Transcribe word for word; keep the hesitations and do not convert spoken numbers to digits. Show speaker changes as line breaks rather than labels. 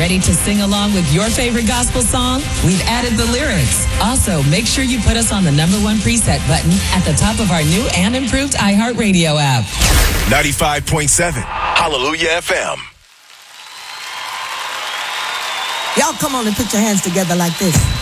Ready to sing along with your favorite gospel song? We've added the lyrics. Also, make sure you put us on the number one preset button at the top of our new and improved iHeartRadio app.
ninety-five point seven Hallelujah F M.
Y'all come on and put your hands together like this.